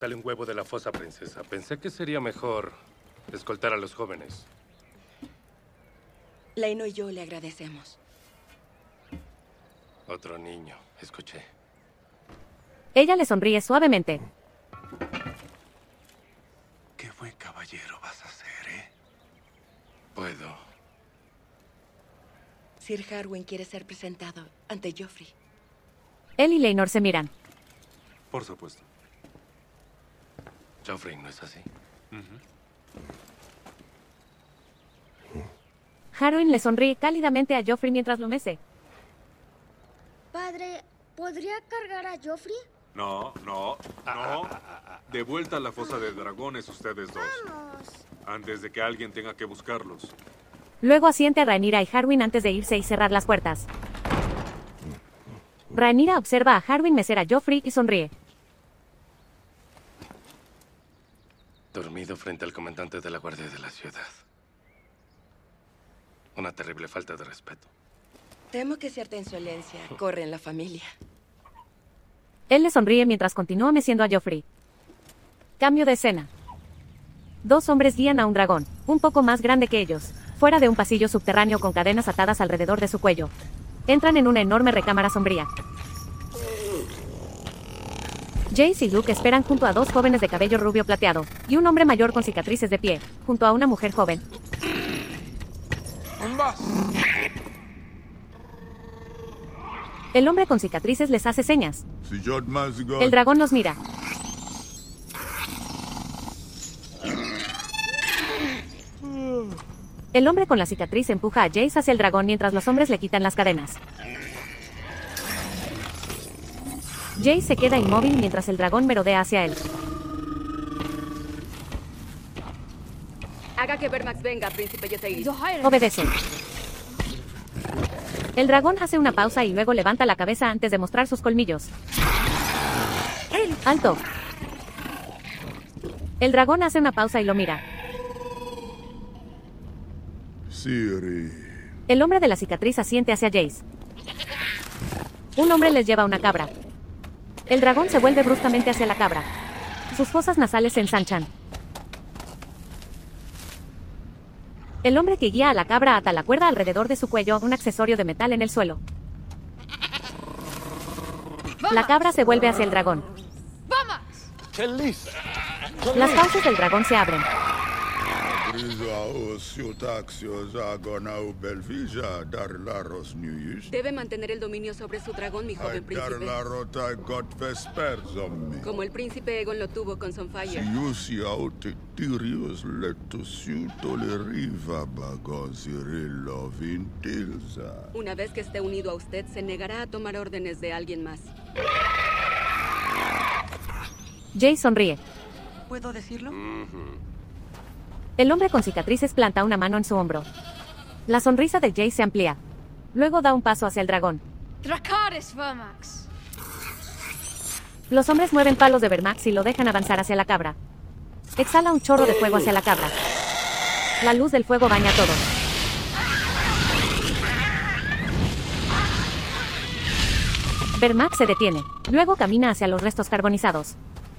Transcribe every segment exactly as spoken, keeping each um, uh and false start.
Dale un huevo de la fosa, princesa. Pensé que sería mejor escoltar a los jóvenes. Leino y yo le agradecemos. Otro niño, escuché. Ella le sonríe suavemente. Qué buen caballero vas a ser, ¿eh? Puedo. Sir Harwin quiere ser presentado ante Joffrey. Él y Laenor se miran. Por supuesto. Joffrey, ¿no es así? Uh-huh. Harwin le sonríe cálidamente a Joffrey mientras lo mece. Padre, ¿podría cargar a Joffrey? No, no, no. De vuelta a la fosa de dragones ustedes dos. Vamos. Antes de que alguien tenga que buscarlos. Luego asiente a Rhaenyra y Harwin antes de irse y cerrar las puertas. Rhaenyra observa a Harwin mecer a Joffrey y sonríe. Dormido frente al comandante de la guardia de la ciudad. Una terrible falta de respeto. Temo que cierta insolencia corre en la familia. Él le sonríe mientras continúa meciendo a Joffrey. Cambio de escena. Dos hombres guían a un dragón, un poco más grande que ellos, fuera de un pasillo subterráneo con cadenas atadas alrededor de su cuello. Entran en una enorme recámara sombría. Jace y Luke esperan junto a dos jóvenes de cabello rubio plateado, y un hombre mayor con cicatrices de pie, junto a una mujer joven. El hombre con cicatrices les hace señas. El dragón los mira. El hombre con la cicatriz empuja a Jace hacia el dragón mientras los hombres le quitan las cadenas. Jace se queda inmóvil mientras el dragón merodea hacia él. Haga que Vermax venga, príncipe Yoseir. Obedece. El dragón hace una pausa y luego levanta la cabeza antes de mostrar sus colmillos. ¡Alto! El dragón hace una pausa y lo mira. Ciri. El hombre de la cicatriz asiente hacia Jace. Un hombre les lleva una cabra. El dragón se vuelve bruscamente hacia la cabra. Sus fosas nasales se ensanchan. El hombre que guía a la cabra ata la cuerda alrededor de su cuello, un accesorio de metal en el suelo. La cabra se vuelve hacia el dragón. Las fauces del dragón se abren. Debe mantener el dominio sobre su dragón, mi joven príncipe. Como el príncipe Aegon lo tuvo con Sunfire. Una vez que esté unido a usted, se negará a tomar órdenes de alguien más. Jace sonríe. ¿Puedo decirlo? El hombre con cicatrices planta una mano en su hombro. La sonrisa de Jace se amplía. Luego da un paso hacia el dragón. Dracarys Vermax. Los hombres mueven palos de Vermax y lo dejan avanzar hacia la cabra. Exhala un chorro de fuego hacia la cabra. La luz del fuego baña todo. Vermax se detiene. Luego camina hacia los restos carbonizados.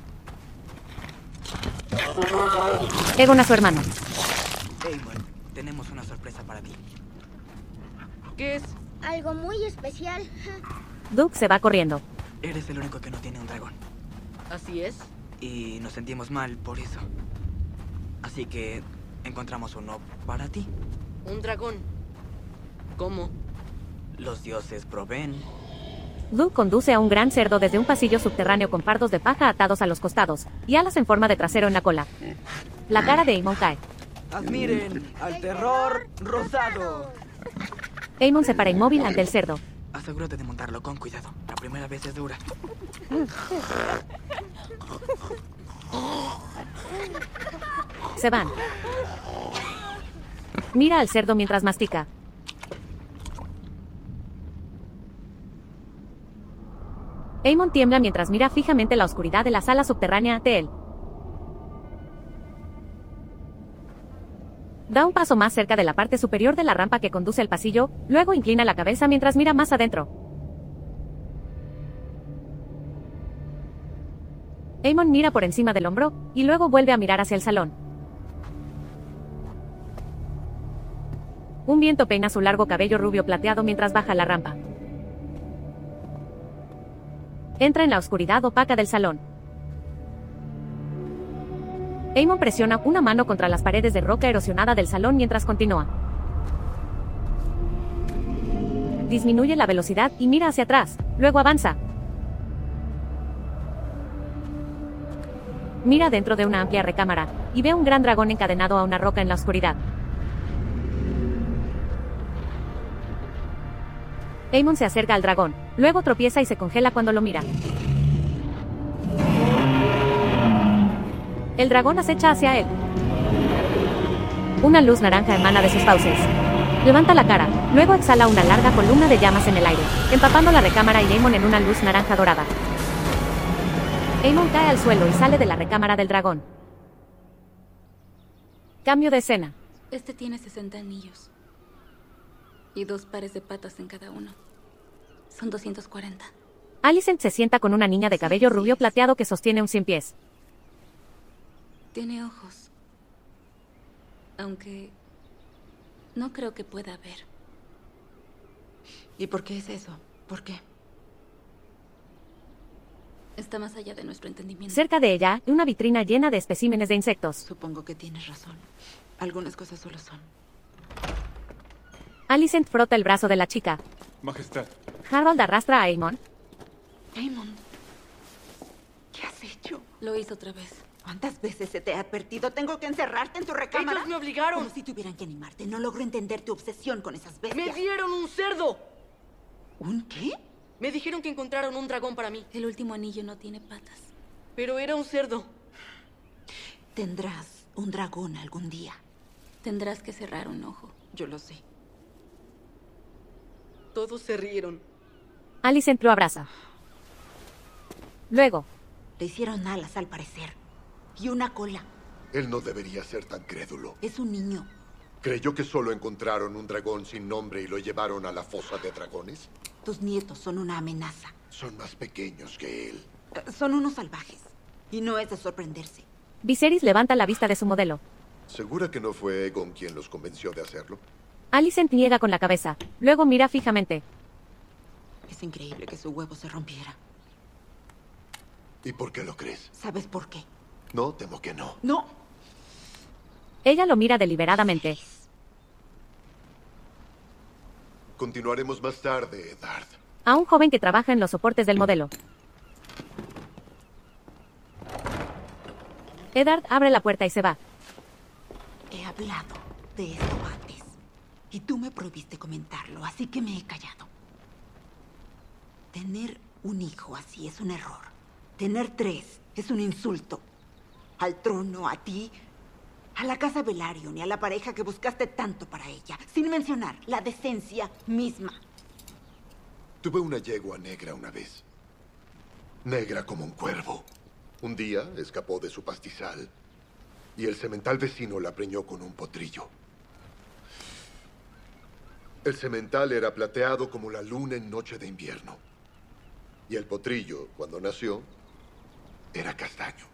Aegon a su hermano. Aemon, tenemos una sorpresa para ti. ¿Qué es? Algo muy especial. Duke se va corriendo. Eres el único que no tiene un dragón. Así es. Y nos sentimos mal por eso. Así que encontramos uno para ti. Un dragón. ¿Cómo? Los dioses proveen. Duke conduce a un gran cerdo desde un pasillo subterráneo con fardos de paja atados a los costados, y alas en forma de trasero en la cola. La cara de Aemon cae. Admiren al terror rosado. Aemon se para inmóvil ante el cerdo. Asegúrate de montarlo con cuidado. La primera vez es dura. Se van. Mira al cerdo mientras mastica. Aemon tiembla mientras mira fijamente la oscuridad de la sala subterránea ante él. Da un paso más cerca de la parte superior de la rampa que conduce al pasillo, luego inclina la cabeza mientras mira más adentro. Aemon mira por encima del hombro, y luego vuelve a mirar hacia el salón. Un viento peina su largo cabello rubio plateado mientras baja la rampa. Entra en la oscuridad opaca del salón. Aemon presiona una mano contra las paredes de roca erosionada del salón mientras continúa. Disminuye la velocidad y mira hacia atrás, luego avanza. Mira dentro de una amplia recámara, y ve un gran dragón encadenado a una roca en la oscuridad. Aemon se acerca al dragón, luego tropieza y se congela cuando lo mira. El dragón acecha hacia él. Una luz naranja emana de sus fauces. Levanta la cara, luego exhala una larga columna de llamas en el aire, empapando la recámara y Aemon en una luz naranja dorada. Aemon cae al suelo y sale de la recámara del dragón. Cambio de escena. Este tiene sesenta anillos. Y dos pares de patas en cada uno. Son doscientos cuarenta. Alicent se sienta con una niña de cabello rubio plateado que sostiene un cien pies. Tiene ojos. Aunque no creo que pueda ver. ¿Y por qué es eso? ¿Por qué? Está más allá de nuestro entendimiento. Cerca de ella, una vitrina llena de especímenes de insectos. Supongo que tienes razón. Algunas cosas solo son. Alicent frota el brazo de la chica. Majestad. Harold arrastra a Aemon. Aemon, ¿qué has hecho? Lo hizo otra vez. ¿Cuántas veces se te ha advertido? Tengo que encerrarte en tu recámara. Ellos me obligaron. Como si tuvieran que animarte. No logro entender tu obsesión con esas bestias. ¡Me dieron un cerdo! ¿Un qué? Me dijeron que encontraron un dragón para mí. El último anillo no tiene patas. Pero era un cerdo. Tendrás un dragón algún día. Tendrás que cerrar un ojo. Yo lo sé. Todos se rieron. Alicent lo abraza. Luego. Le hicieron alas, al parecer. Y una cola. Él no debería ser tan crédulo. Es un niño. ¿Creyó que solo encontraron un dragón sin nombre y lo llevaron a la fosa de dragones? Tus nietos son una amenaza. Son más pequeños que él. Uh, son unos salvajes. Y no es de sorprenderse. Viserys levanta la vista de su modelo. ¿Segura que no fue Aegon quien los convenció de hacerlo? Alicent niega con la cabeza. Luego mira fijamente. Es increíble que su huevo se rompiera. ¿Y por qué lo crees? ¿Sabes por qué? No, temo que no. ¡No! Ella lo mira deliberadamente. Continuaremos más tarde, Eddard. A un joven que trabaja en los soportes del modelo. Eddard abre la puerta y se va. He hablado de esto antes. Y tú me prohibiste comentarlo, así que me he callado. Tener un hijo así es un error. Tener tres es un insulto. Al trono, a ti, a la casa Velaryon y a la pareja que buscaste tanto para ella. Sin mencionar la decencia misma. Tuve una yegua negra una vez. Negra como un cuervo. Un día escapó de su pastizal y el semental vecino la preñó con un potrillo. El semental era plateado como la luna en noche de invierno. Y el potrillo, cuando nació, era castaño.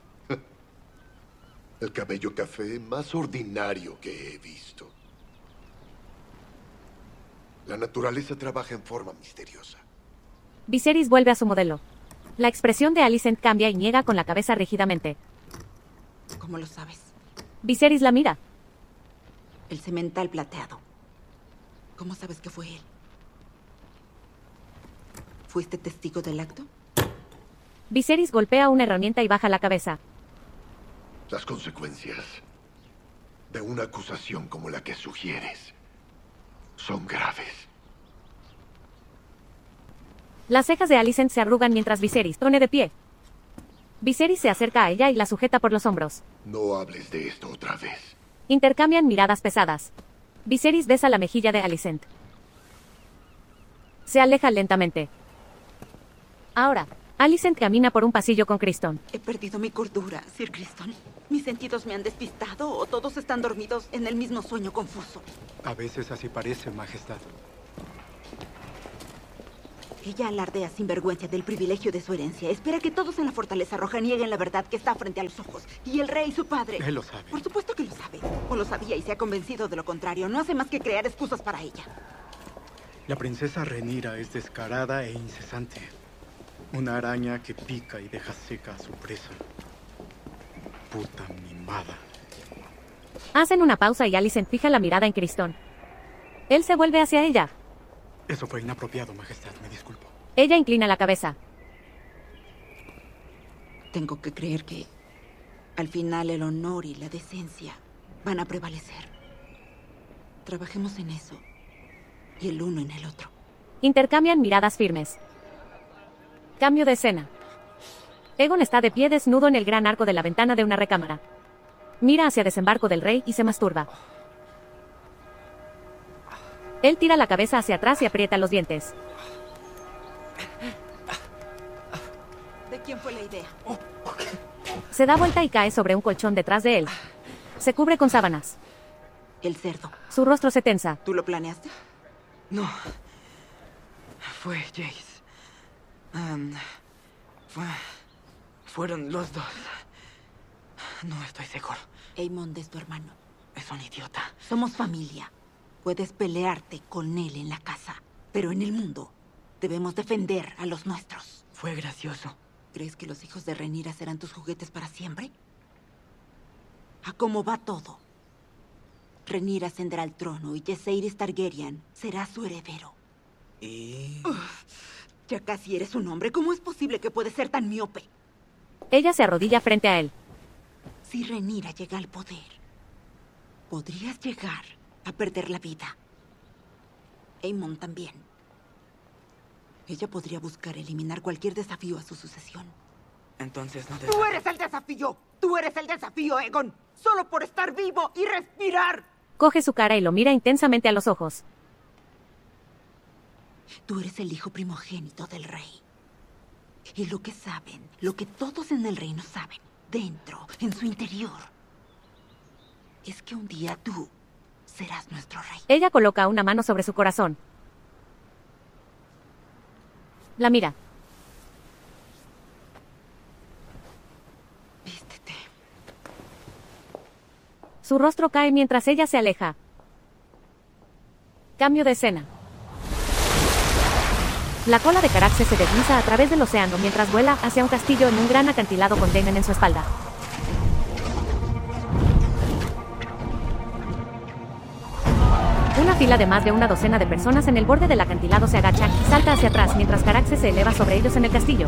El cabello café más ordinario que he visto. La naturaleza trabaja en forma misteriosa. Viserys vuelve a su modelo. La expresión de Alicent cambia y niega con la cabeza rígidamente. ¿Cómo lo sabes? Viserys la mira. El semental plateado. ¿Cómo sabes que fue él? ¿Fuiste testigo del acto? Viserys golpea una herramienta y baja la cabeza. Las consecuencias de una acusación como la que sugieres son graves. Las cejas de Alicent se arrugan mientras Viserys pone de pie. Viserys se acerca a ella y la sujeta por los hombros. No hables de esto otra vez. Intercambian miradas pesadas. Viserys besa la mejilla de Alicent. Se aleja lentamente. Ahora, Alicent camina por un pasillo con Criston. He perdido mi cordura, Sir Criston. ¿Mis sentidos me han despistado o todos están dormidos en el mismo sueño confuso? A veces así parece, Majestad. Ella alardea sin vergüenza del privilegio de su herencia. Espera que todos en la Fortaleza Roja nieguen la verdad que está frente a los ojos. Y el rey, su padre... Él lo sabe. Por supuesto que lo sabe. O lo sabía y se ha convencido de lo contrario. No hace más que crear excusas para ella. La princesa Rhaenyra es descarada e incesante. Una araña que pica y deja seca a su presa. Puta mimada. Hacen una pausa y Alicent fija la mirada en Criston. Él se vuelve hacia ella. Eso fue inapropiado, Majestad. Me disculpo. Ella inclina la cabeza. Tengo que creer que al final el honor y la decencia van a prevalecer. Trabajemos en eso. Y el uno en el otro. Intercambian miradas firmes. Cambio de escena. Aegon está de pie desnudo en el gran arco de la ventana de una recámara. Mira hacia desembarco del rey y se masturba. Él tira la cabeza hacia atrás y aprieta los dientes. ¿De quién fue la idea? Se da vuelta y cae sobre un colchón detrás de él. Se cubre con sábanas. El cerdo. Su rostro se tensa. ¿Tú lo planeaste? No. Fue Jace. Um, fue... Fueron los dos. No estoy seguro. Aemond es tu hermano. Es un idiota. Somos familia. Puedes pelearte con él en la casa, pero en el mundo debemos defender a los nuestros. Fue gracioso. ¿Crees que los hijos de Rhaenyra serán tus juguetes para siempre? ¿A cómo va todo? Rhaenyra ascenderá al trono y Jaehaerys Targaryen será su heredero. Y... Uf, ya casi eres un hombre. ¿Cómo es posible que puedes ser tan miope? Ella se arrodilla frente a él. Si Rhaenyra llega al poder, podrías llegar a perder la vida. Aemond también. Ella podría buscar eliminar cualquier desafío a su sucesión. Entonces no te... ¡Tú eres el desafío! ¡Tú eres el desafío, Aegon! ¡Solo por estar vivo y respirar! Coge su cara y lo mira intensamente a los ojos. Tú eres el hijo primogénito del rey. Y lo que saben, lo que todos en el reino saben, dentro, en su interior, es que un día tú serás nuestro rey. Ella coloca una mano sobre su corazón. La mira. Vístete. Su rostro cae mientras ella se aleja. Cambio de escena. La cola de Caraxes se desliza a través del océano mientras vuela hacia un castillo en un gran acantilado con Daemon en su espalda. Una fila de más de una docena de personas en el borde del acantilado se agacha y salta hacia atrás mientras Caraxes se eleva sobre ellos en el castillo.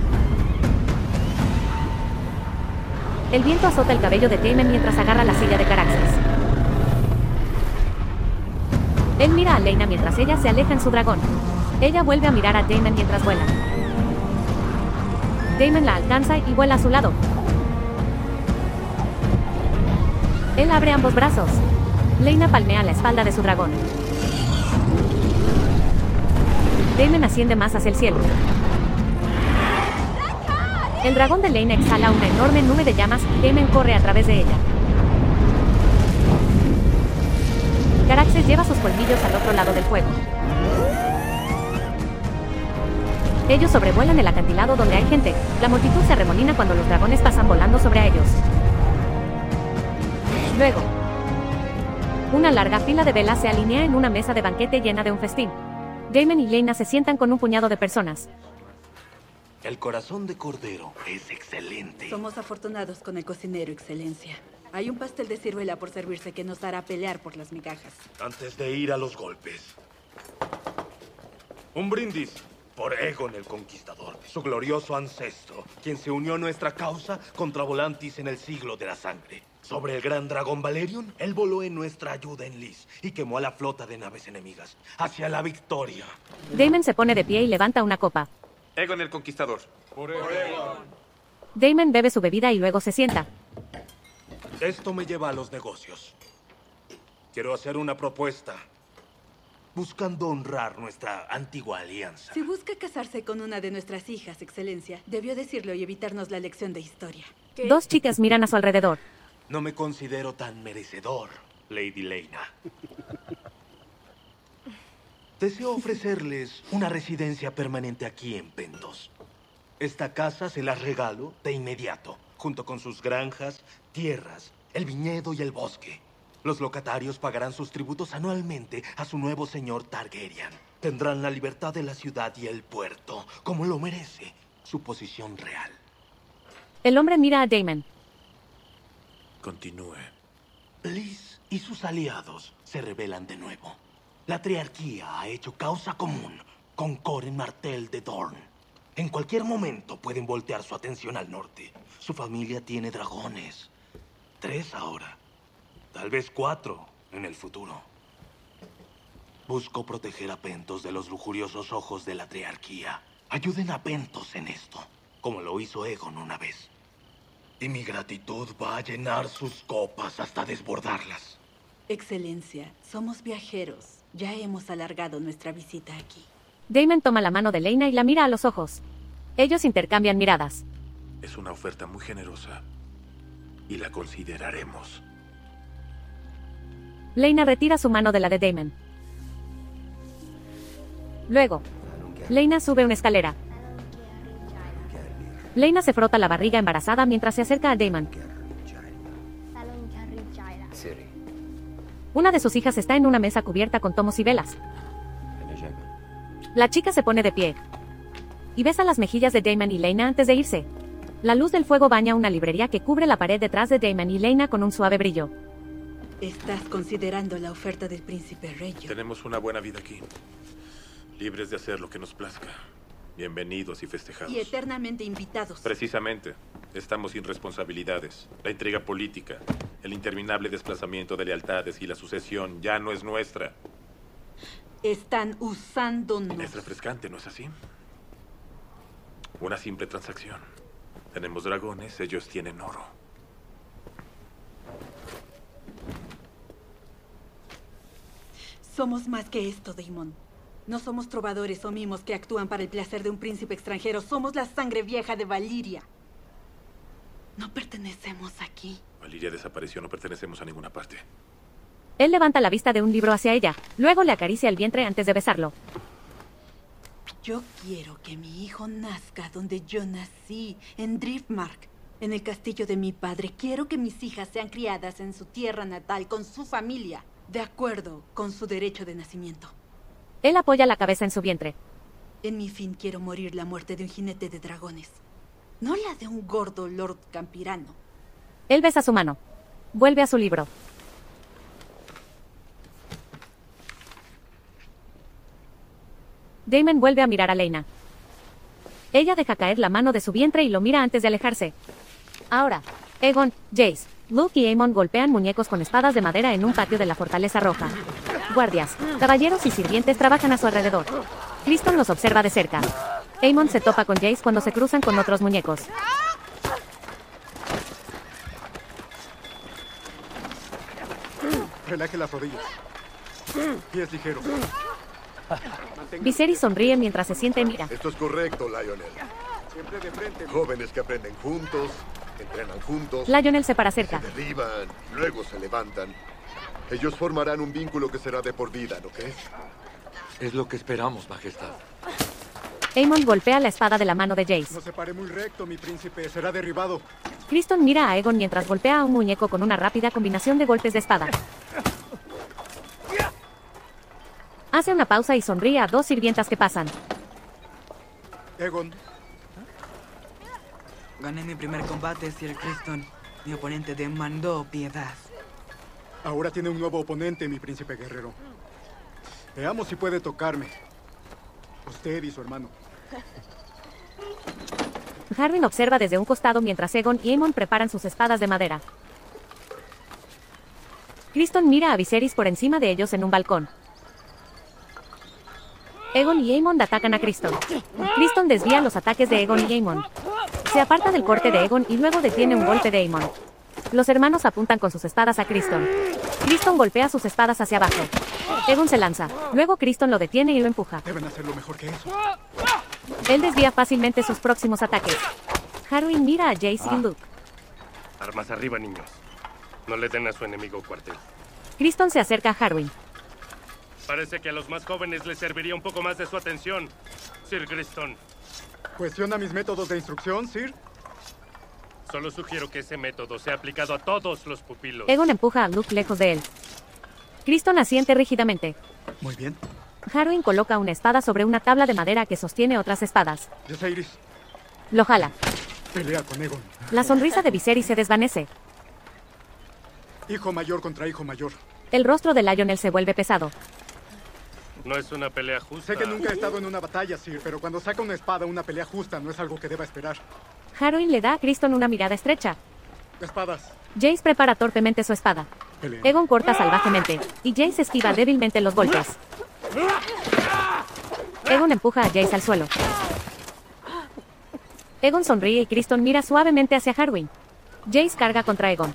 El viento azota el cabello de Daemon mientras agarra la silla de Caraxes. Él mira a Laena mientras ella se aleja en su dragón. Ella vuelve a mirar a Daemon mientras vuela. Daemon la alcanza y vuela a su lado. Él abre ambos brazos. Laena palmea la espalda de su dragón. Daemon asciende más hacia el cielo. El dragón de Laena exhala una enorme nube de llamas y Daemon corre a través de ella. Caraxes lleva sus colmillos al otro lado del fuego. Ellos sobrevuelan el acantilado donde hay gente. La multitud se arremolina cuando los dragones pasan volando sobre ellos. Luego, una larga fila de velas se alinea en una mesa de banquete llena de un festín. Daemon y Laena se sientan con un puñado de personas. El corazón de cordero es excelente. Somos afortunados con el cocinero, excelencia. Hay un pastel de ciruela por servirse que nos hará pelear por las migajas. Antes de ir a los golpes. Un brindis por Aegon el Conquistador, su glorioso ancestro, quien se unió a nuestra causa contra Volantis en el siglo de la sangre. Sobre el gran dragón Valerion, él voló en nuestra ayuda en Lys y quemó a la flota de naves enemigas hacia la victoria. Daemon se pone de pie y levanta una copa. Aegon el Conquistador. Por Aegon. Daemon bebe su bebida y luego se sienta. Esto me lleva a los negocios. Quiero hacer una propuesta, buscando honrar nuestra antigua alianza. Si busca casarse con una de nuestras hijas, excelencia, debió decirlo y evitarnos la lección de historia. ¿Qué? Dos chicas miran a su alrededor. No me considero tan merecedor, Lady Laena. deseo ofrecerles una residencia permanente aquí en Pentos. Esta casa se la regalo de inmediato, junto con sus granjas, tierras, el viñedo y el bosque. Los locatarios pagarán sus tributos anualmente a su nuevo señor Targaryen. Tendrán la libertad de la ciudad y el puerto, como lo merece su posición real. El hombre mira a Daemon. Continúe. Lys y sus aliados se rebelan de nuevo. La triarquía ha hecho causa común con Coren Martell de Dorne. En cualquier momento pueden voltear su atención al norte. Su familia tiene dragones. Tres ahora. Tal vez cuatro en el futuro. Busco proteger a Pentos de los lujuriosos ojos de la triarquía. Ayuden a Pentos en esto, como lo hizo Aegon una vez. Y mi gratitud va a llenar sus copas hasta desbordarlas. Excelencia, somos viajeros. Ya hemos alargado nuestra visita aquí. Daemon toma la mano de Laena y la mira a los ojos. Ellos intercambian miradas. Es una oferta muy generosa. Y la consideraremos. Laena retira su mano de la de Daemon. Luego, Laena sube una escalera. Laena se frota la barriga embarazada mientras se acerca a Daemon. Una de sus hijas está en una mesa cubierta con tomos y velas. La chica se pone de pie y besa las mejillas de Daemon y Laena antes de irse. La luz del fuego baña una librería que cubre la pared detrás de Daemon y Laena con un suave brillo. Estás considerando la oferta del príncipe Reggio. Tenemos una buena vida aquí. Libres de hacer lo que nos plazca. Bienvenidos y festejados. Y eternamente invitados. Precisamente. Estamos sin responsabilidades. La intriga política, el interminable desplazamiento de lealtades y la sucesión ya no es nuestra. Están usándonos. Es refrescante, ¿no es así? Una simple transacción. Tenemos dragones, ellos tienen oro. Somos más que esto, Daemon. No somos trovadores o mimos que actúan para el placer de un príncipe extranjero. Somos la sangre vieja de Valyria. No pertenecemos aquí. Valyria desapareció, no pertenecemos a ninguna parte. Él levanta la vista de un libro hacia ella. Luego le acaricia el vientre antes de besarlo. Yo quiero que mi hijo nazca donde yo nací, en Driftmark, en el castillo de mi padre. Quiero que mis hijas sean criadas en su tierra natal, con su familia, de acuerdo con su derecho de nacimiento. Él apoya la cabeza en su vientre. En mi fin quiero morir la muerte de un jinete de dragones, no la de un gordo lord campirano. Él besa su mano. Vuelve a su libro. Daemon vuelve a mirar a Laena. Ella deja caer la mano de su vientre y lo mira antes de alejarse. Ahora, Aegon, Jace, Luke y Aemon golpean muñecos con espadas de madera en un patio de la Fortaleza Roja. Guardias, caballeros y sirvientes trabajan a su alrededor. Criston los observa de cerca. Aemon se topa con Jace cuando se cruzan con otros muñecos. Relaje las rodillas. Pies ligeros. Viserys sonríe mientras se siente y mira. Esto es correcto, Lionel. Siempre de frente. Jóvenes que aprenden juntos, entrenan juntos. Lionel se para cerca. Se derriban, luego se levantan. Ellos formarán un vínculo que será de por vida, ¿no crees? Es lo que esperamos, Majestad. Aemon golpea la espada de la mano de Jace. No se pare muy recto, mi príncipe. Será derribado. Criston mira a Aegon mientras golpea a un muñeco con una rápida combinación de golpes de espada. Hace una pausa y sonríe a dos sirvientas que pasan. Aegon. Gané mi primer combate, Sir Criston. Mi oponente demandó piedad. Ahora tiene un nuevo oponente, mi príncipe guerrero. Veamos si puede tocarme. Usted y su hermano. Harwin observa desde un costado mientras Aegon y Aemon preparan sus espadas de madera. Criston mira a Viserys por encima de ellos en un balcón. Aegon y Aemon atacan a Criston. Criston desvía los ataques de Aegon y Aemon. Se aparta del corte de Aegon y luego detiene un golpe de Aemon. Los hermanos apuntan con sus espadas a Criston. Criston golpea sus espadas hacia abajo. Aegon se lanza. Luego Criston lo detiene y lo empuja. Deben hacerlo mejor que eso. Él desvía fácilmente sus próximos ataques. Harwin mira a Jace y Luke. Armas arriba, niños. No le den a su enemigo cuartel. Criston se acerca a Harwin. Parece que a los más jóvenes les serviría un poco más de su atención, Sir Griston. ¿Cuestiona mis métodos de instrucción, Sir? Solo sugiero que ese método sea aplicado a todos los pupilos. Egon empuja a Luke lejos de él. Criston asiente rígidamente. Muy bien. Harwin coloca una espada sobre una tabla de madera que sostiene otras espadas. Viserys. Lo jala. Pelea con Egon. La sonrisa de Viserys se desvanece. Hijo mayor contra hijo mayor. El rostro de Lionel se vuelve pesado. No es una pelea justa. Sé que nunca he estado en una batalla, Sir, pero cuando saca una espada, una pelea justa no es algo que deba esperar. Harwin le da a Criston una mirada estrecha. Espadas. Jace prepara torpemente su espada. Pelea. Egon corta salvajemente, y Jace esquiva débilmente los golpes. Egon empuja a Jace al suelo. Egon sonríe y Criston mira suavemente hacia Harwin. Jace carga contra Egon.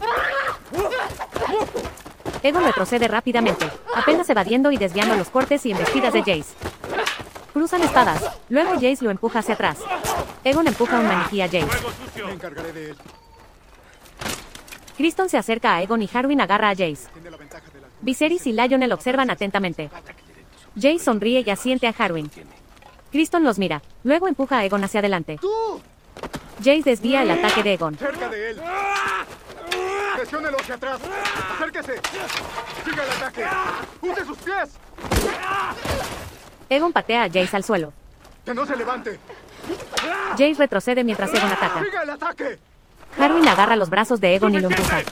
Egon retrocede rápidamente, apenas evadiendo y desviando los cortes y embestidas de Jace. Cruzan espadas, luego Jace lo empuja hacia atrás. Egon empuja un maniquí a Jace. Me encargaré de él. Criston se acerca a Egon y Harwin agarra a Jace. Viserys y Lionel observan atentamente. Jace sonríe y asiente a Harwin. Criston los mira, luego empuja a Egon hacia adelante. Jace desvía el ataque de Egon. ¡Cerca de él! ¡Presiónelo hacia atrás! ¡Acérquese! ¡Siga el ataque! ¡Use sus pies! Egon patea a Jace al suelo. ¡Que no se levante! Jace retrocede mientras Egon ataca. ¡Siga el ataque! Harwin agarra los brazos de Egon y lo empuja.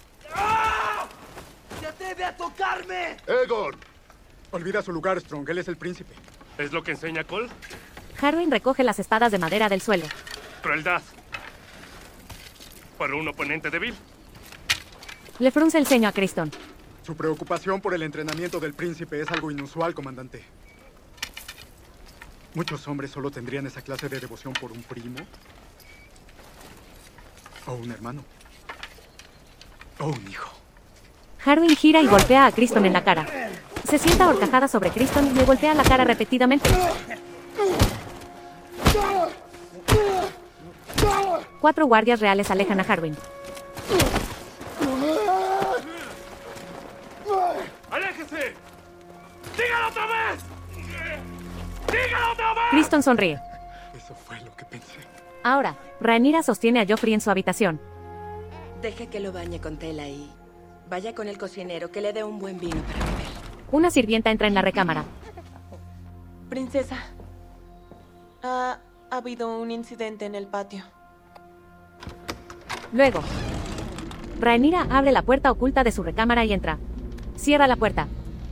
¡Se atreve a tocarme! ¡Egon! Olvida su lugar, Strong. Él es el príncipe. ¿Es lo que enseña Cole? Harwin recoge las espadas de madera del suelo. Crueldad. ¿Para un oponente débil? Le frunce el ceño a Criston. Su preocupación por el entrenamiento del príncipe es algo inusual, comandante. Muchos hombres solo tendrían esa clase de devoción por un primo. O un hermano. O un hijo. Harwin gira y golpea a Criston en la cara. Se sienta a horcajada sobre Criston y le golpea la cara repetidamente. Cuatro guardias reales alejan a Harwin. ¡Aléjese! ¡Dígalo otra vez! ¡Dígalo otra vez! Criston sonríe. Eso fue lo que pensé. Ahora, Rhaenyra sostiene a Joffrey en su habitación. Deje que lo bañe con tela y vaya con el cocinero que le dé un buen vino para beber. Una sirvienta entra en la recámara. Princesa, ha habido un incidente en el patio. Luego, Rhaenyra abre la puerta oculta de su recámara y entra. Cierra la puerta.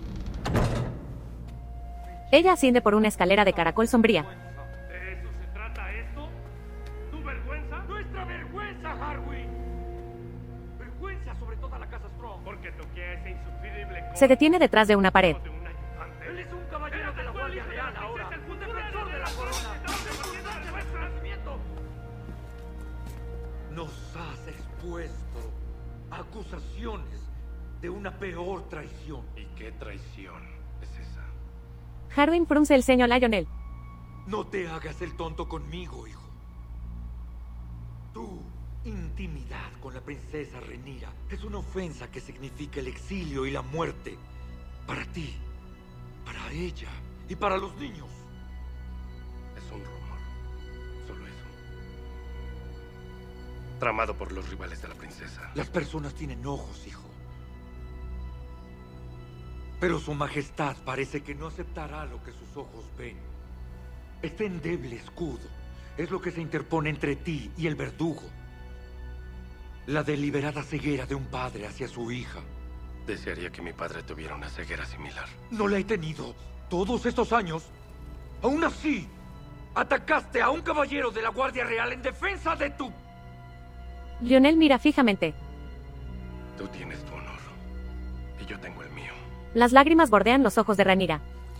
Ella asciende por una escalera de caracol sombría. ¿De eso se trata esto? ¿Tu vergüenza? ¡Nuestra vergüenza, Harwin! Vergüenza sobre toda la casa Strong. Porque toqué a ese insufrible... Se detiene detrás de una pared. Él es un caballero de la Guardia Real ahora. Es un defensor de la corona. Nos has expuesto a acusaciones de una peor traición. ¿Y qué traición es esa? Harwin frunce el ceño a Lionel. No te hagas el tonto conmigo, hijo. Tu intimidad con la princesa Rhaenyra es una ofensa que significa el exilio y la muerte. Para ti, para ella y para los niños. Es un rumor. Solo eso. Tramado por los rivales de la princesa. Las personas tienen ojos, hijo. Pero su majestad parece que no aceptará lo que sus ojos ven. Este endeble escudo es lo que se interpone entre ti y el verdugo. La deliberada ceguera de un padre hacia su hija. Desearía que mi padre tuviera una ceguera similar. No la he tenido todos estos años. Aún así, atacaste a un caballero de la Guardia Real en defensa de tu... Lionel mira fijamente. Tú tienes tu honor. Y yo tengo el mío. Las lágrimas bordean los ojos de Rhaenyra.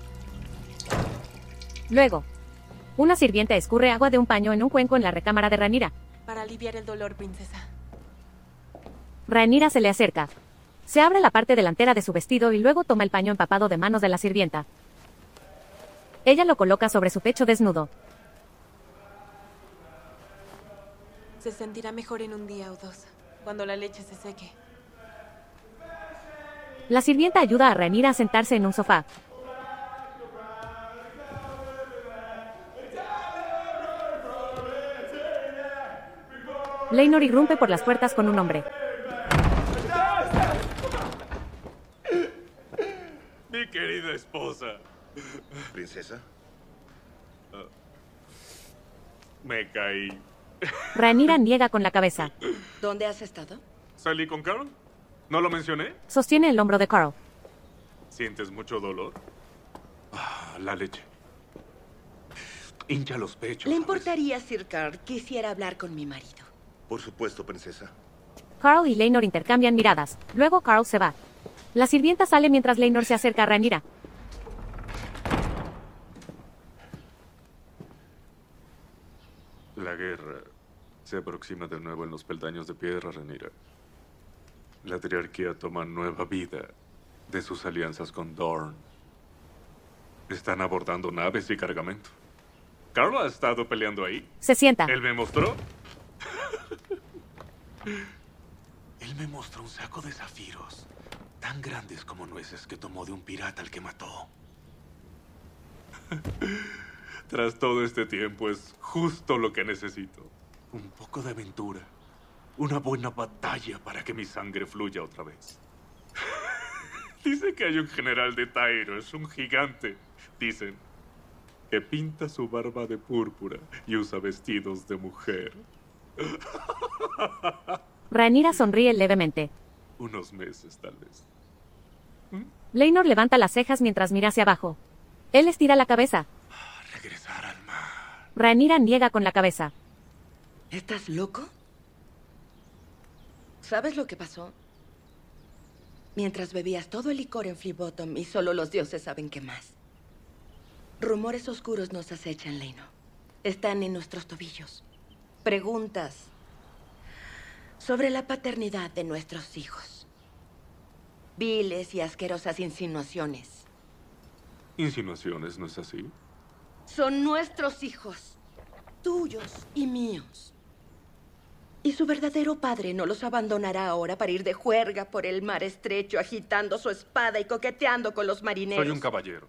Luego, una sirvienta escurre agua de un paño en un cuenco en la recámara de Rhaenyra. Para aliviar el dolor, princesa. Rhaenyra se le acerca. Se abre la parte delantera de su vestido y luego toma el paño empapado de manos de la sirvienta. Ella lo coloca sobre su pecho desnudo. Se sentirá mejor en un día o dos, cuando la leche se seque. La sirvienta ayuda a Rhaenyra a sentarse en un sofá. Laenor irrumpe por las puertas con un hombre. Mi querida esposa. ¿Princesa? Uh, me caí. Rhaenyra niega con la cabeza. ¿Dónde has estado? ¿Salí con Carl? ¿No lo mencioné? Sostiene el hombro de Carl. ¿Sientes mucho dolor? Ah, la leche. Hincha los pechos. ¿Le importaría, Sir Carl, quisiera hablar con mi marido? Por supuesto, princesa. Carl y Laenor intercambian miradas. Luego Carl se va. La sirvienta sale mientras Laenor se acerca a Rhaenyra. La guerra se aproxima de nuevo en los peldaños de piedra, Rhaenyra. La triarquía toma nueva vida de sus alianzas con Dorne. Están abordando naves y cargamento. ¿Carl ha estado peleando ahí? Se sienta. ¿Él me mostró? Él me mostró un saco de zafiros tan grandes como nueces que tomó de un pirata al que mató. Tras todo este tiempo es justo lo que necesito. Un poco de aventura. Una buena batalla para que mi sangre fluya otra vez. Dice que hay un general de Tyros, un gigante. Dicen que pinta su barba de púrpura y usa vestidos de mujer. Rhaenyra sonríe levemente. Unos meses, tal vez. Laenor levanta las cejas mientras mira hacia abajo. Él estira la cabeza. Regresar al mar. Rhaenyra niega con la cabeza. ¿Estás loco? ¿Sabes lo que pasó? Mientras bebías todo el licor en Flea Bottom y solo los dioses saben qué más. Rumores oscuros nos acechan, Laenor. Están en nuestros tobillos. Preguntas sobre la paternidad de nuestros hijos. Viles y asquerosas insinuaciones. ¿Insinuaciones, no es así? Son nuestros hijos, tuyos y míos. Y su verdadero padre no los abandonará ahora para ir de juerga por el mar estrecho, agitando su espada y coqueteando con los marineros. Soy un caballero.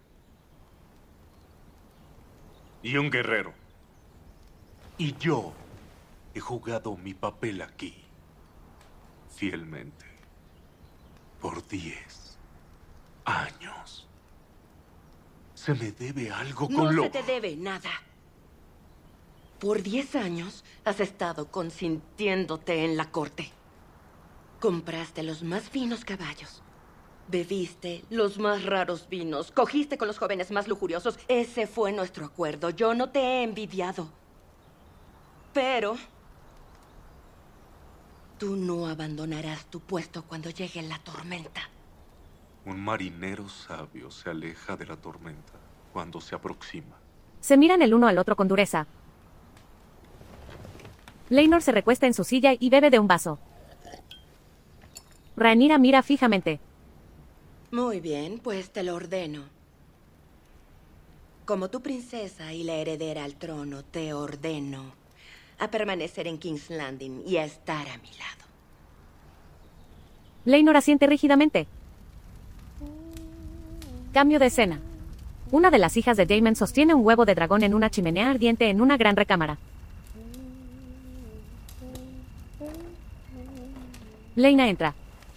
Y un guerrero. Y yo he jugado mi papel aquí. Fielmente. Por diez años. Se me debe algo con No lo... se te debe nada. Por diez años has estado consintiéndote en la corte. Compraste los más finos caballos. Bebiste los más raros vinos. Cogiste con los jóvenes más lujuriosos. Ese fue nuestro acuerdo. Yo no te he envidiado. Pero tú no abandonarás tu puesto cuando llegue la tormenta. Un marinero sabio se aleja de la tormenta cuando se aproxima. Se miran el uno al otro con dureza. Laenor se recuesta en su silla y bebe de un vaso. Rhaenyra mira fijamente. Muy bien, pues te lo ordeno. Como tu princesa y la heredera al trono, te ordeno a permanecer en King's Landing y a estar a mi lado. Laenor asiente rígidamente. Cambio de escena. Una de las hijas de Daemon sostiene un huevo de dragón en una chimenea ardiente en una gran recámara. Laena entra.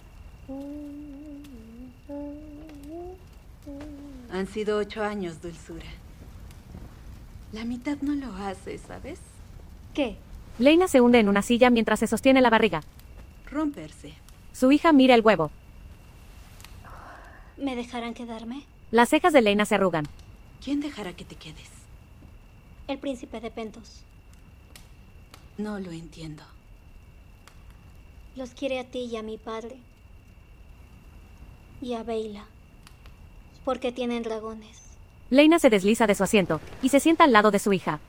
Han sido ocho años, dulzura. La mitad no lo hace, ¿sabes? ¿Qué? Laena se hunde en una silla mientras se sostiene la barriga. Romperse. Su hija mira el huevo. ¿Me dejarán quedarme? Las cejas de Laena se arrugan. ¿Quién dejará que te quedes? El príncipe de Pentos. No lo entiendo. Los quiere a ti y a mi padre. Y a Baela. Porque tienen dragones. Laena se desliza de su asiento y se sienta al lado de su hija.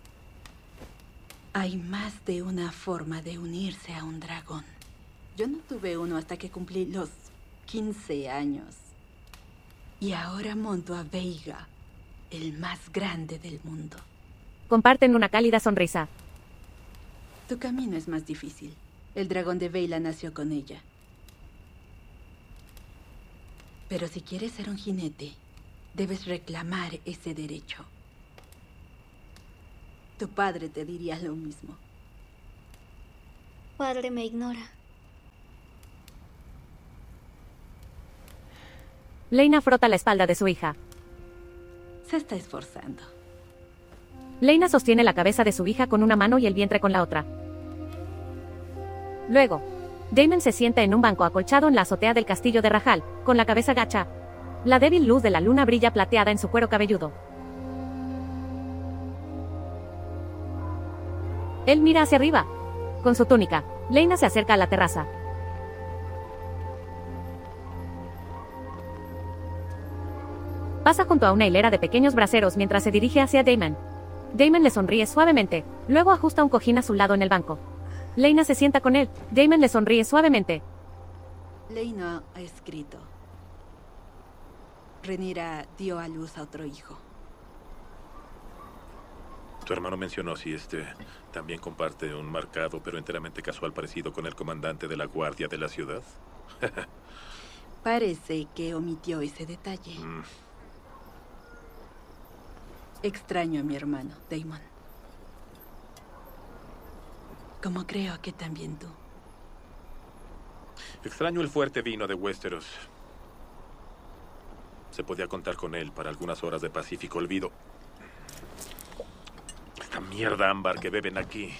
Hay más de una forma de unirse a un dragón. Yo no tuve uno hasta que cumplí los quince años. Y ahora monto a Veiga, el más grande del mundo. Comparten una cálida sonrisa. Tu camino es más difícil. El dragón de Baela nació con ella. Pero si quieres ser un jinete, debes reclamar ese derecho. Tu padre te diría lo mismo. Padre me ignora. Leyna frota la espalda de su hija. Se está esforzando. Leyna sostiene la cabeza de su hija con una mano y el vientre con la otra. Luego, Damon se sienta en un banco acolchado en la azotea del castillo de Rajal, con la cabeza gacha. La débil luz de la luna brilla plateada en su cuero cabelludo. Él mira hacia arriba. Con su túnica, Leyna se acerca a la terraza. Pasa junto a una hilera de pequeños braseros mientras se dirige hacia Damon. Damon le sonríe suavemente, luego ajusta un cojín a su lado en el banco. Leyna se sienta con él. Damon le sonríe suavemente. Leyna ha escrito. Rhaenyra dio a luz a otro hijo. Tu hermano mencionó si este también comparte un marcado pero enteramente casual parecido con el comandante de la guardia de la ciudad. Parece que omitió ese detalle. Mm. Extraño a mi hermano, Damon. Como creo que también tú. Extraño el fuerte vino de Westeros. Se podía contar con él para algunas horas de pacífico olvido. Esta mierda ámbar que beben aquí.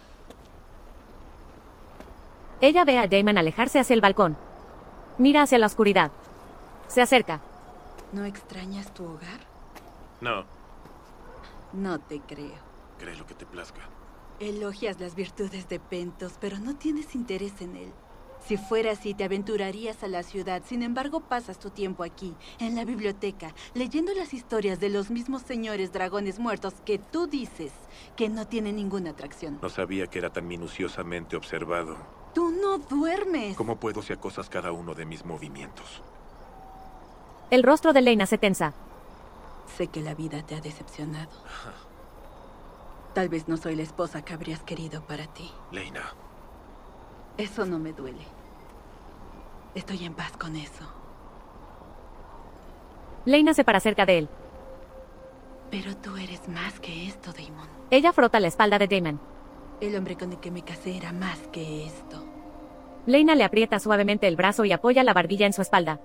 Ella ve a Damon alejarse hacia el balcón. Mira hacia la oscuridad. Se acerca. ¿No extrañas tu hogar? No. No te creo. Cree lo que te plazca. Elogias las virtudes de Pentos, pero no tienes interés en él. Si fuera así, te aventurarías a la ciudad. Sin embargo, pasas tu tiempo aquí, en la biblioteca, leyendo las historias de los mismos señores dragones muertos que tú dices que no tienen ninguna atracción. No sabía que era tan minuciosamente observado. Tú no duermes. ¿Cómo puedo si acosas cada uno de mis movimientos? El rostro de Leyna se tensa. Sé que la vida te ha decepcionado. Tal vez no soy la esposa que habrías querido para ti. Leyna. Eso no me duele. Estoy en paz con eso. Leyna se para cerca de él. Pero tú eres más que esto, Damon. Ella frota la espalda de Damon. El hombre con el que me casé era más que esto. Leyna le aprieta suavemente el brazo y apoya la barbilla en su espalda.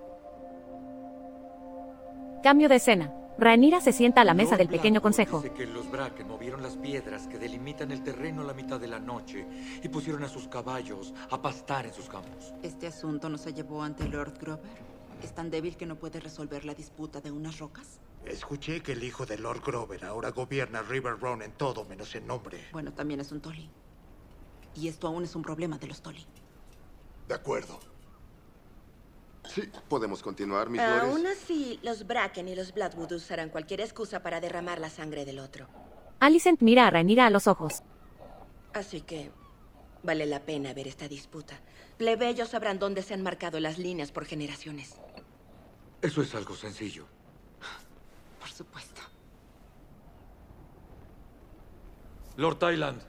Cambio de escena. Rhaenyra se sienta a la mesa del pequeño consejo. Dice que los Bracken movieron las piedras que delimitan el terreno a la mitad de la noche y pusieron a sus caballos a pastar en sus campos. ¿Este asunto no se llevó ante Lord Grover? ¿Es tan débil que no puede resolver la disputa de unas rocas? Escuché que el hijo de Lord Grover ahora gobierna Riverrun en todo menos en nombre. Bueno, también es un Tully. Y esto aún es un problema de los Tully. De acuerdo. Sí, podemos continuar, mis Aún lores. así, los Bracken y los Bloodwood usarán cualquier excusa para derramar la sangre del otro. Alicent mira a Rhaenyra a los ojos. Así que vale la pena ver esta disputa. Plebeyos sabrán dónde se han marcado las líneas por generaciones. Eso es algo sencillo. Por supuesto. Lord Tayland.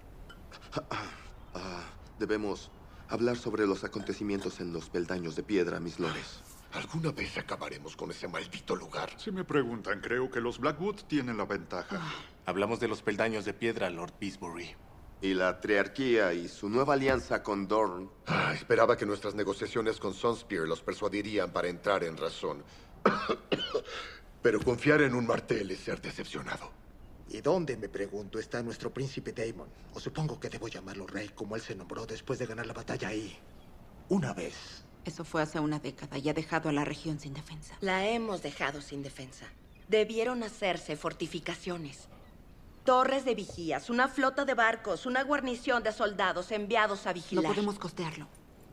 Ah, debemos hablar sobre los acontecimientos en los peldaños de piedra, mis lores. ¿Alguna vez acabaremos con ese maldito lugar? Si me preguntan, creo que los Blackwood tienen la ventaja. Hablamos de los peldaños de piedra, Lord Beesbury. Y la triarquía y su nueva alianza con Dorne. Ah, esperaba que nuestras negociaciones con Sunspear los persuadirían para entrar en razón. Pero confiar en un martel es ser decepcionado. ¿Y dónde, me pregunto, está nuestro príncipe Daemon? O supongo que debo llamarlo rey como él se nombró después de ganar la batalla ahí. Una vez. Eso fue hace una década y ha dejado a la región sin defensa. La hemos dejado sin defensa. Debieron hacerse fortificaciones. Torres de vigías, una flota de barcos, una guarnición de soldados enviados a vigilar. No podemos costearlo.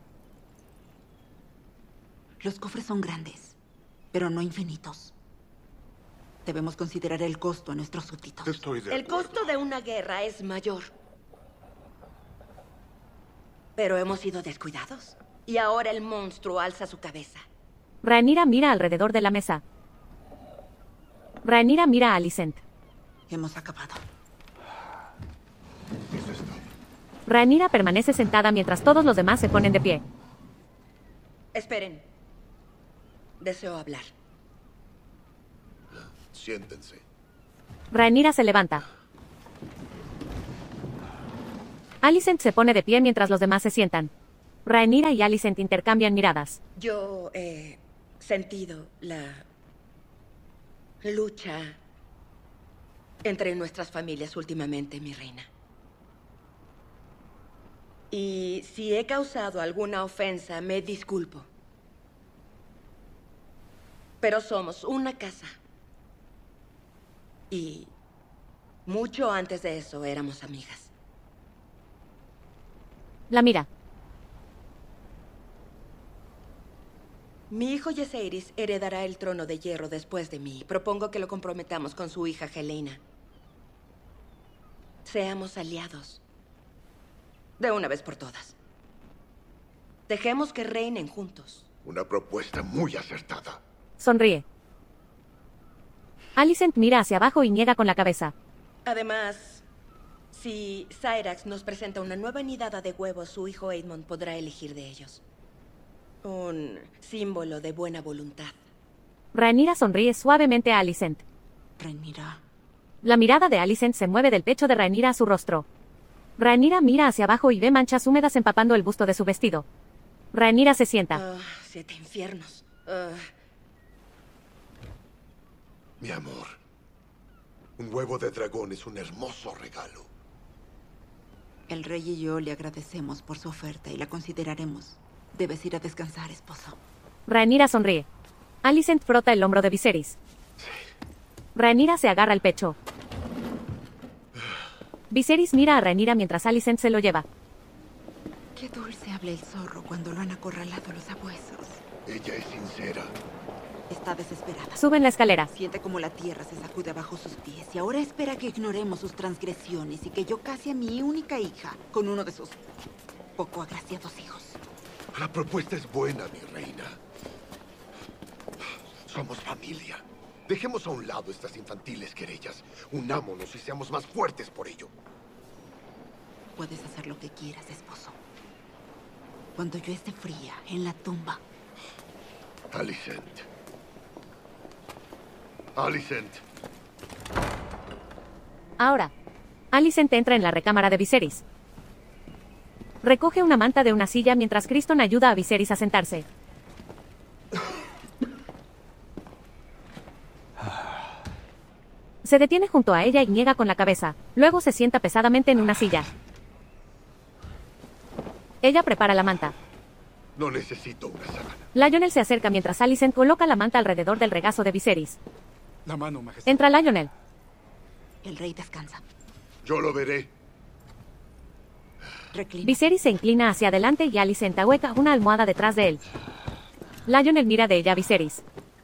Los cofres son grandes, pero no infinitos. Debemos considerar el costo a nuestros súbditos. Estoy de El costo de una guerra es mayor. Pero hemos sido descuidados. Y ahora el monstruo alza su cabeza. Rhaenyra mira alrededor de la mesa. Rhaenyra mira a Alicent. Hemos acabado. Rhaenyra permanece sentada mientras todos los demás se ponen de pie. Esperen. Deseo hablar. Siéntense. Rhaenyra se levanta. Alicent se pone de pie mientras los demás se sientan. Rhaenyra y Alicent intercambian miradas. Yo he sentido la lucha entre nuestras familias últimamente, mi reina. Y si he causado alguna ofensa, me disculpo. Pero somos una casa. Y mucho antes de eso éramos amigas. La mira. Mi hijo Jaehaerys heredará el trono de hierro después de mí. Propongo que lo comprometamos con su hija Helaena. Seamos aliados. De una vez por todas. Dejemos que reinen juntos. Una propuesta muy acertada. Sonríe. Alicent mira hacia abajo y niega con la cabeza. Además, si Syrax nos presenta una nueva nidada de huevos, su hijo Aemond podrá elegir de ellos. Un símbolo de buena voluntad. Rhaenyra sonríe suavemente a Alicent. Rhaenyra. La mirada de Alicent se mueve del pecho de Rhaenyra a su rostro. Rhaenyra mira hacia abajo y ve manchas húmedas empapando el busto de su vestido. Rhaenyra se sienta. Oh, siete infiernos. Uh... Mi amor, un huevo de dragón es un hermoso regalo. El rey y yo le agradecemos por su oferta y la consideraremos. Debes ir a descansar, esposo. Rhaenyra sonríe. Alicent frota el hombro de Viserys. Rhaenyra se agarra el pecho. Viserys mira a Rhaenyra mientras Alicent se lo lleva. Qué dulce habla el zorro cuando lo han acorralado los abuesos. Ella es sincera. Está desesperada. Suben la escalera. Siente como la tierra se sacude bajo sus pies y ahora espera que ignoremos sus transgresiones y que yo case a mi única hija con uno de sus poco agraciados hijos. La propuesta es buena, mi reina. Somos familia. Dejemos a un lado estas infantiles querellas. Unámonos y seamos más fuertes por ello. Puedes hacer lo que quieras, esposo. Cuando yo esté fría en la tumba. Alicent. Alicent. Ahora, Alicent entra en la recámara de Viserys. Recoge una manta de una silla mientras Criston ayuda a Viserys a sentarse. Se detiene junto a ella y niega con la cabeza. Luego se sienta pesadamente en una silla. Ella prepara la manta. No necesito una sábana. Lionel se acerca mientras Alicent coloca la manta alrededor del regazo de Viserys. La mano, majestad. Entra Lionel. El rey descansa. Yo lo veré. Reclina. Viserys se inclina hacia adelante y Alicent ahueca una almohada detrás de él. Lionel mira de ella a Viserys.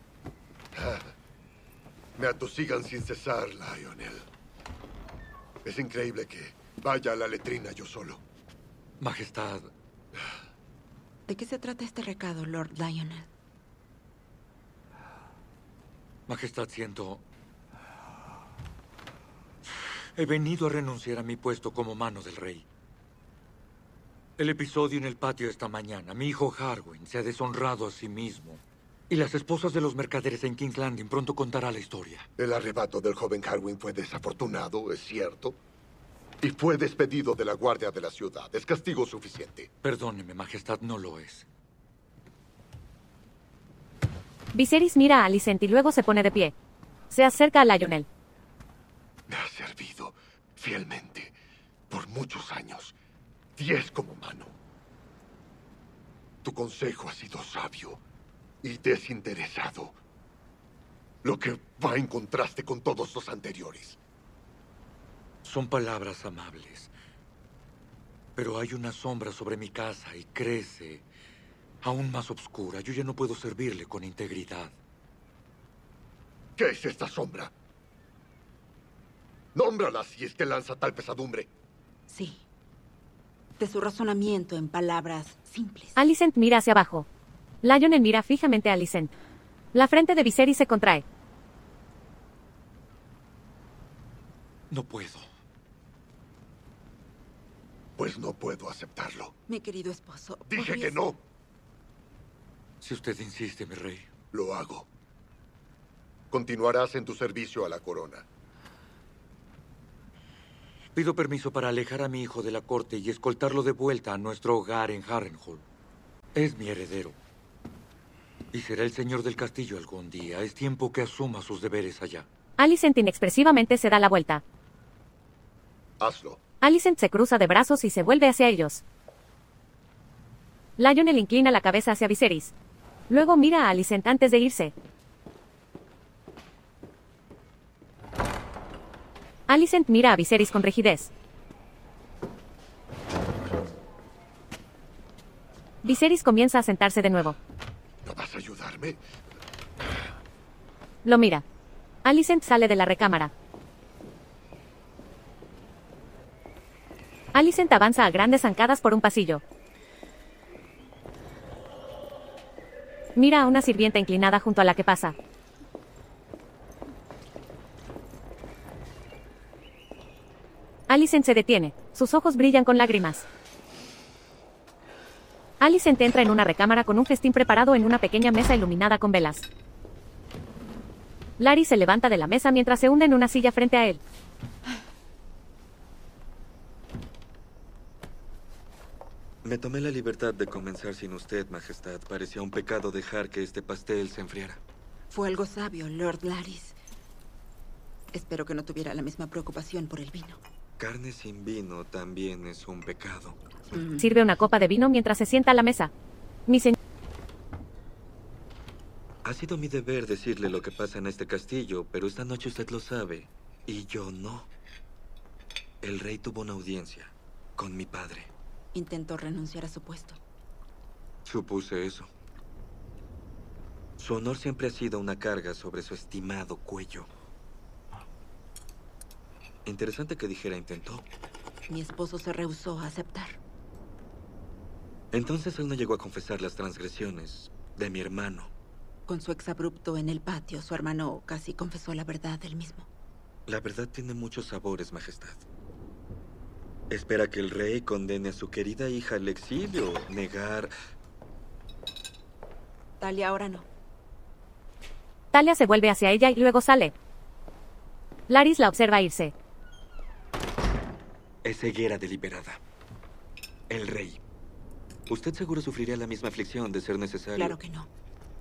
Me atosigan sin cesar, Lionel. Es increíble que vaya a la letrina yo solo. Majestad. ¿De qué se trata este recado, Lord Lionel? Majestad, siento... He venido a renunciar a mi puesto como mano del rey. El episodio en el patio esta mañana. Mi hijo Harwin se ha deshonrado a sí mismo. Y las esposas de los mercaderes en King's Landing pronto contará la historia. El arrebato del joven Harwin fue desafortunado, es cierto. Y fue despedido de la guardia de la ciudad. Es castigo suficiente. Perdóneme, Majestad, no lo es. Viserys mira a Alicent y luego se pone de pie. Se acerca a Lionel. Me ha servido fielmente por muchos años. Diez como mano. Tu consejo ha sido sabio y desinteresado. Lo que va en contraste con todos los anteriores. Son palabras amables. Pero hay una sombra sobre mi casa y crece aún más oscura. Yo ya no puedo servirle con integridad. ¿Qué es esta sombra? Nómbrala si es que lanza tal pesadumbre. Sí. De su razonamiento en palabras simples. Alicent mira hacia abajo. Lionel mira fijamente a Alicent. La frente de Viserys se contrae. No puedo. Pues no puedo aceptarlo. Mi querido esposo. Dije ¿podrías... que no. Si usted insiste, mi rey. lo hago. Continuarás en tu servicio a la corona. Pido permiso para alejar a mi hijo de la corte y escoltarlo de vuelta a nuestro hogar en Harrenhal. Es mi heredero. Y será el señor del castillo algún día. Es tiempo que asuma sus deberes allá. Alicent inexpresivamente se da la vuelta. Hazlo. Alicent se cruza de brazos y se vuelve hacia ellos. Lionel inclina la cabeza hacia Viserys. Luego mira a Alicent antes de irse. Alicent mira a Viserys con rigidez. Viserys comienza a sentarse de nuevo. ¿No vas a ayudarme? Lo mira. Alicent sale de la recámara. Alicent avanza a grandes zancadas por un pasillo. Mira a una sirvienta inclinada junto a la que pasa. Alicent se detiene. Sus ojos brillan con lágrimas. Alicent entra en una recámara con un festín preparado en una pequeña mesa iluminada con velas. Larys se levanta de la mesa mientras se hunde en una silla frente a él. Me tomé la libertad de comenzar sin usted, Majestad. Parecía un pecado dejar que este pastel se enfriara. Fue algo sabio, Lord Larys. Espero que no tuviera la misma preocupación por el vino. Carne sin vino también es un pecado. Mm. Sirve una copa de vino mientras se sienta a la mesa. Mi señor... Ha sido mi deber decirle lo que pasa en este castillo, pero esta noche usted lo sabe, y yo no. El rey tuvo una audiencia con mi padre. Intentó renunciar a su puesto. Supuse eso. Su honor siempre ha sido una carga sobre su estimado cuello. Interesante que dijera intentó. Mi esposo se rehusó a aceptar. Entonces él no llegó a confesar las transgresiones de mi hermano. Con su exabrupto en el patio, su hermano casi confesó la verdad él mismo. La verdad tiene muchos sabores, Majestad. Espera que el rey condene a su querida hija al exilio, negar... Talia, ahora no. Talia se vuelve hacia ella y luego sale. Larys la observa irse. Es ceguera deliberada. El rey. Usted seguro sufriría la misma aflicción de ser necesario. Claro que no.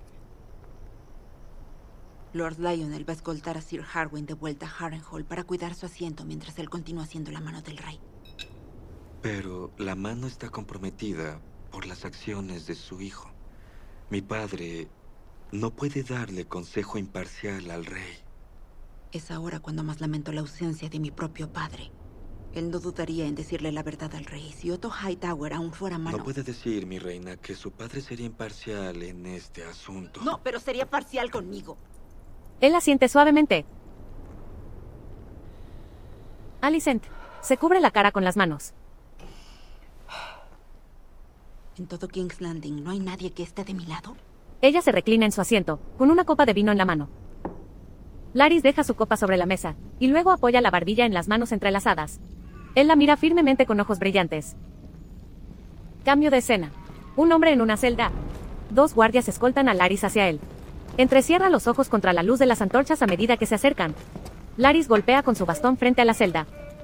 Lord Lionel va a escoltar a Sir Harwin de vuelta a Harrenhal para cuidar su asiento mientras él continúa siendo la mano del rey. Pero la mano está comprometida por las acciones de su hijo. Mi padre no puede darle consejo imparcial al rey. Es ahora cuando más lamento la ausencia de mi propio padre. Él no dudaría en decirle la verdad al rey. Si Otto Hightower aún fuera mano... No puede decir, mi reina, que su padre sería imparcial en este asunto. No, pero sería parcial conmigo. Él asiente suavemente. Alicent se cubre la cara con las manos. ¿En todo King's Landing no hay nadie que esté de mi lado? Ella se reclina en su asiento, con una copa de vino en la mano. Larys deja su copa sobre la mesa, y luego apoya la barbilla en las manos entrelazadas. Él la mira firmemente con ojos brillantes. Cambio de escena. Un hombre en una celda. Dos guardias escoltan a Larys hacia él. Entrecierra los ojos contra la luz de las antorchas a medida que se acercan. Larys golpea con su bastón frente a la celda.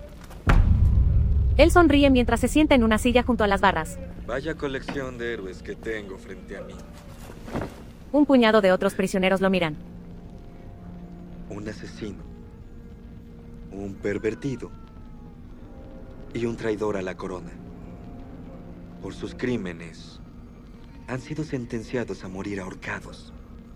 Él sonríe mientras se sienta en una silla junto a las barras. Vaya colección de héroes que tengo frente a mí. Un puñado de otros prisioneros lo miran. Un asesino, un pervertido y un traidor a la corona. Por sus crímenes, han sido sentenciados a morir ahorcados.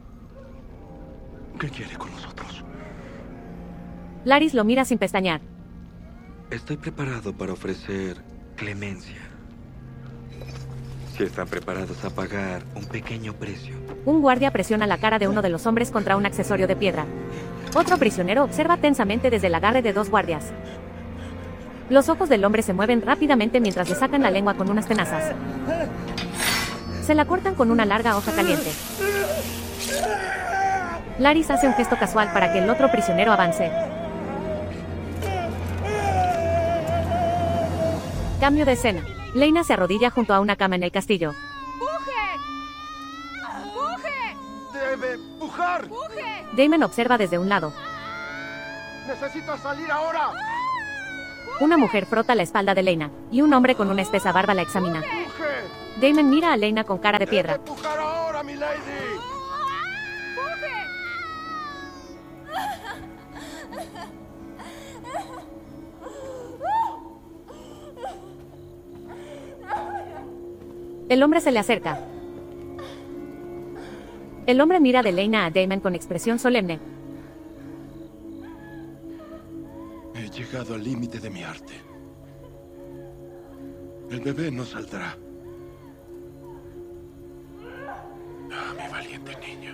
¿Qué quiere con nosotros? Larys lo mira sin pestañear. Estoy preparado para ofrecer clemencia. Si están preparados a pagar un pequeño precio. Un guardia presiona la cara de uno de los hombres contra un accesorio de piedra. Otro prisionero observa tensamente desde el agarre de dos guardias. Los ojos del hombre se mueven rápidamente mientras le sacan la lengua con unas tenazas. Se la cortan con una larga hoja caliente. Larys hace un gesto casual para que el otro prisionero avance. Cambio de escena. Lena se arrodilla junto a una cama en el castillo. ¡Buje! ¡Buje! debe pujar. Damon observa desde un lado. ¡Necesito salir ahora! Una mujer frota la espalda de Lena, y un hombre con una espesa barba la examina. Damon mira a Lena con cara de piedra. ¡Pujar ahora, mi lady! El hombre se le acerca. El hombre mira de Lena a Damon con expresión solemne. He llegado al límite de mi arte. El bebé no saldrá. Ah, mi valiente niño.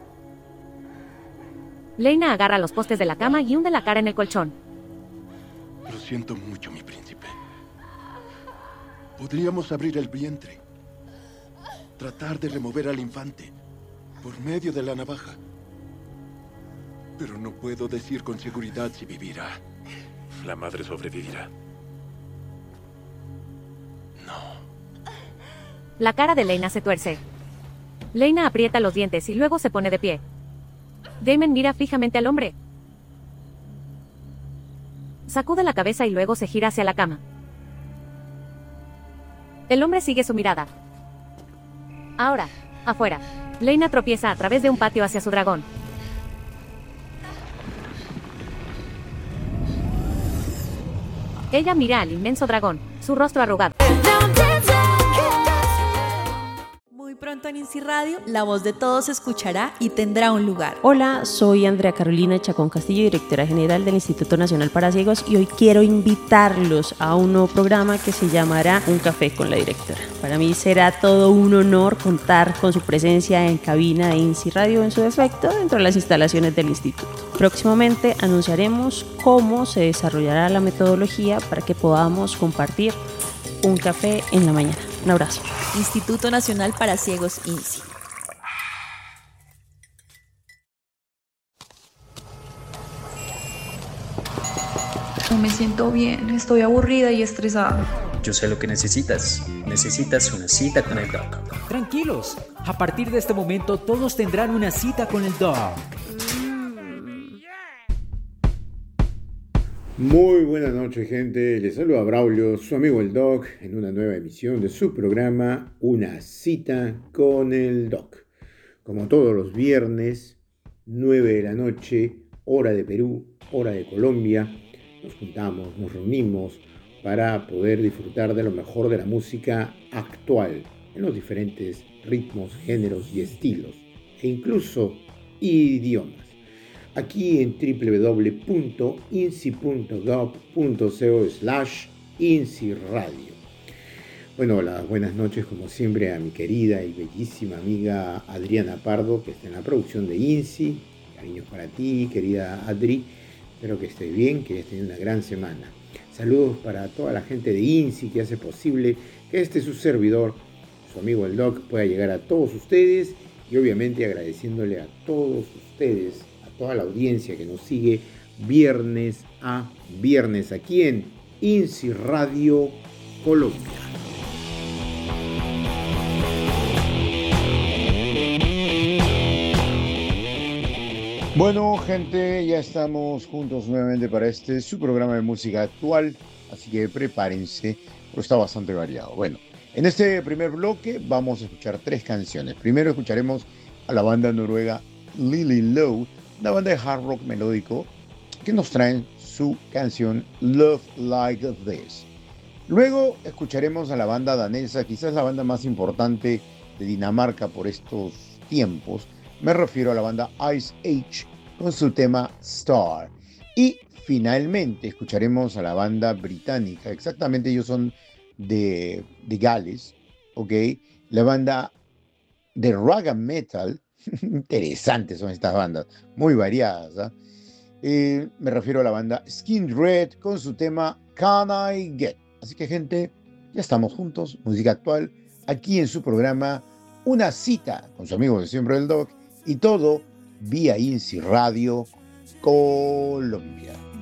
Lena agarra los postes de la cama y hunde la cara en el colchón. Lo siento mucho, mi príncipe. Podríamos abrir el vientre. Tratar de remover al infante por medio de la navaja. Pero no puedo decir con seguridad si vivirá. La madre sobrevivirá. La cara de Lena se tuerce. Lena aprieta los dientes y luego se pone de pie. Damon mira fijamente al hombre. Sacude la cabeza y luego se gira hacia la cama. El hombre sigue su mirada. Ahora, afuera. Lena tropieza a través de un patio hacia su dragón. Ella mira al inmenso dragón, su rostro arrugado. Muy pronto en INSI Radio, la voz de todos se escuchará y tendrá un lugar. Hola, soy Andrea Carolina Chacón Castillo, directora general del Instituto Nacional para Ciegos, y hoy quiero invitarlos a un nuevo programa que se llamará Un Café con la Directora. Para mí será todo un honor contar con su presencia en cabina de INSI Radio en su defecto dentro de las instalaciones del instituto. Próximamente anunciaremos cómo se desarrollará la metodología para que podamos compartir un café en la mañana. Un abrazo. Instituto Nacional para Ciegos INSI. No me siento bien, estoy aburrida y estresada. Yo sé lo que necesitas. Necesitas una cita con el doc. Tranquilos, a partir de este momento todos tendrán una cita con el doc. Muy buenas noches, gente. Les saluda Braulio, su amigo el Doc, en una nueva emisión de su programa Una cita con el Doc. Como todos los viernes, nueve de la noche, hora de Perú, hora de Colombia, nos juntamos, nos reunimos para poder disfrutar de lo mejor de la música actual en los diferentes ritmos, géneros y estilos, e incluso idiomas. Aquí en doble u doble u doble u punto insi punto gov punto co slash INSI Radio. Bueno, las buenas noches como siempre a mi querida y bellísima amiga Adriana Pardo, que está en la producción de INSI. Cariños para ti, querida Adri. Espero que estés bien, que hayas tenido una gran semana. Saludos para toda la gente de INSI que hace posible que este su servidor, su amigo el Doc, pueda llegar a todos ustedes, y obviamente agradeciéndole a todos ustedes, toda la audiencia que nos sigue viernes a viernes aquí en INSI Radio Colombia. Bueno, gente, ya estamos juntos nuevamente para este su programa de música actual, así que prepárense, porque está bastante variado. Bueno, en este primer bloque vamos a escuchar tres canciones. Primero escucharemos a la banda noruega Lily Low, una banda de hard rock melódico que nos traen su canción Love Like This. Luego escucharemos a la banda danesa, quizás la banda más importante de Dinamarca por estos tiempos. Me refiero a la banda Ice Age con su tema Star. Y finalmente escucharemos a la banda británica, exactamente ellos son de, de Gales, ¿ok? La banda de raga metal. Interesantes son estas bandas, muy variadas. ¿eh? Eh, me refiero a la banda Skin Red con su tema Can I Get. Así que, gente, ya estamos juntos, música actual, aquí en su programa Una cita con su amigo de siempre el Doc, y todo vía INSI Radio Colombia.